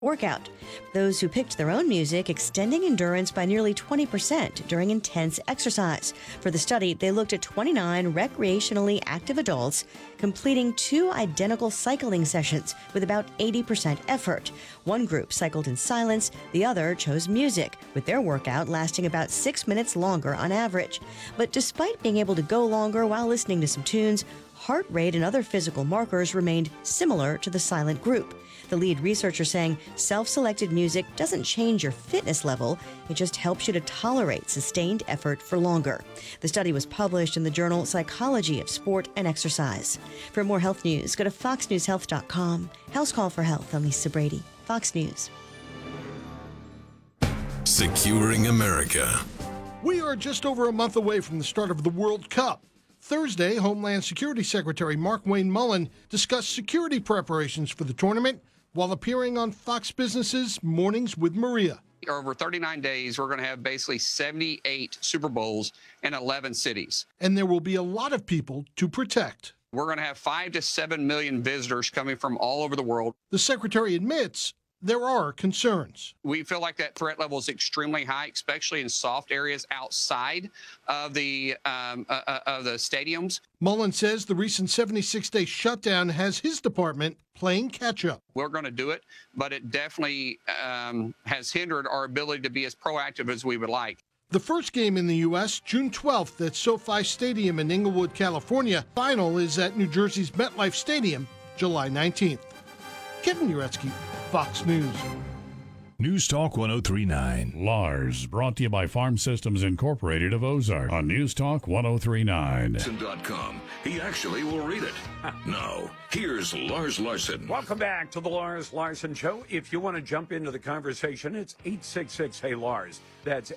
workout. Those who picked their own music extending endurance by nearly 20% during intense exercise. For the study, they looked at 29 recreationally active adults completing 2 identical cycling sessions with about 80% effort. One group cycled in silence, the other chose music, with their workout lasting about 6 minutes longer on average. But despite being able to go longer while listening to some tunes, heart rate and other physical markers remained similar to the silent group. The lead researcher saying self-selected music doesn't change your fitness level, it just helps you to tolerate sustained effort for longer. The study was published in the journal Psychology of Sport and Exercise. For more health news, go to foxnewshealth.com. House Call for Health, I'm Lisa Brady, Fox News. Securing America. We are just over a month away from the start of the World Cup. Thursday, Homeland Security Secretary Markwayne Mullin discussed security preparations for the tournament while appearing on Fox Business's Mornings with Maria. Over 39 days, we're going to have basically 78 Super Bowls in 11 cities. And there will be a lot of people to protect. We're going to have 5 to 7 million visitors coming from all over the world. The secretary admits there are concerns. We feel like that threat level is extremely high, especially in soft areas outside of the stadiums. Mullin says the recent 76-day shutdown has his department playing catch-up. We're going to do it, but it definitely has hindered our ability to be as proactive as we would like. The first game in the U.S., June 12th at SoFi Stadium in Inglewood, California. Final is at New Jersey's MetLife Stadium, July 19th. Kevin Uretsky, Fox News. News Talk 1039. Lars, brought to you by Farm Systems Incorporated of Ozark on News Talk 1039. .com. He actually will read it. Now, here's Lars Larson. Welcome back to the Lars Larson Show. If you want to jump into the conversation, it's 866-HEY-LARS. That's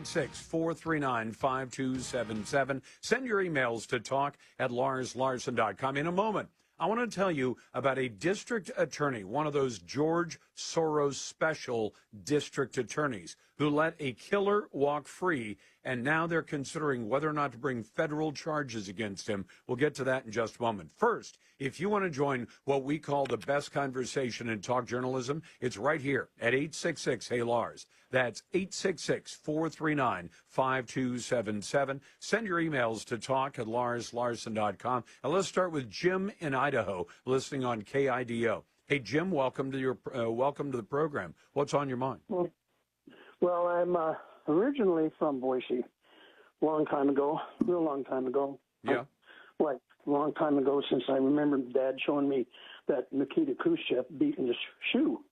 866-439-5277. Send your emails to talk@larslarson.com. In a moment, I want to tell you about a district attorney, one of those George Soros special district attorneys who let a killer walk free, and now they're considering whether or not to bring federal charges against him. We'll get to that in just a moment. First, if you want to join what we call the best conversation in talk journalism, it's right here at 866-HEY-LARS. That's 866-439-5277. Send your emails to talk@larslarson.com. And let's start with Jim in Idaho, listening on KIDO. Hey, Jim, welcome to the program. What's on your mind? Well, I'm originally from Boise, real long time ago. Yeah. Like, a long time ago, since I remember Dad showing me that Nikita Khrushchev beating his shoe.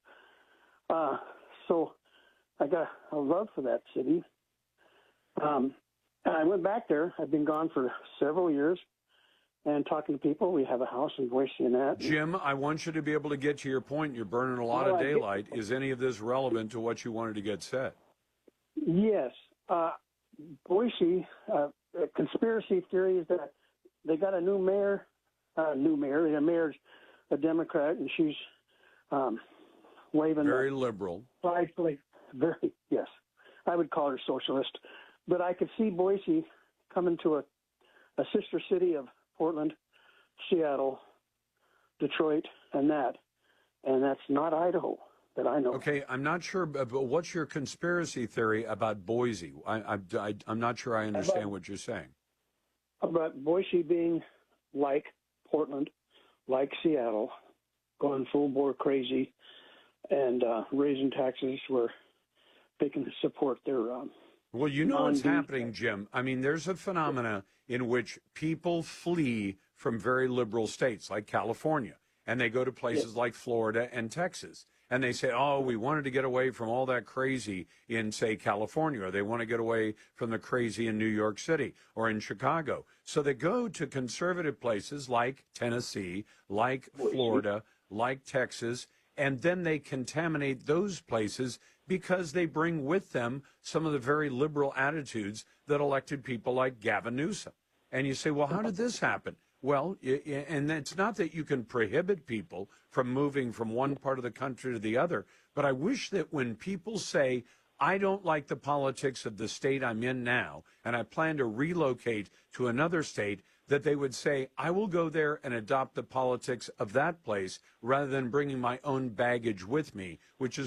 So I got a love for that city. And I went back there. I've been gone for several years and talking to people. We have a house in Boise and that. Jim, I want you to be able to get to your point. You're burning a lot of daylight. Is any of this relevant to what you wanted to get said? Yes. Boise, conspiracy theory is that they got a new mayor. The mayor's a Democrat, and she's waving. Very liberal. Very, yes. I would call her socialist. But I could see Boise coming to a sister city of Portland, Seattle, Detroit, and that's not Idaho that I know. Okay, I'm not sure, but what's your conspiracy theory about Boise? I'm not sure I understand what you're saying. About Boise being like Portland, like Seattle, going full bore crazy, and raising taxes where they can support their. Well, you know what's happening, Jim. I mean, there's a phenomena in which people flee from very liberal states like California, and they go to places like Florida and Texas. And they say, oh, we wanted to get away from all that crazy in, say, California, or they want to get away from the crazy in New York City or in Chicago. So they go to conservative places like Tennessee, like Florida, like Texas, and then they contaminate those places because they bring with them some of the very liberal attitudes that elected people like Gavin Newsom. And you say, well, how did this happen? Well, and it's not that you can prohibit people from moving from one part of the country to the other, but I wish that when people say, I don't like the politics of the state I'm in now, and I plan to relocate to another state, that they would say, I will go there and adopt the politics of that place rather than bringing my own baggage with me, which is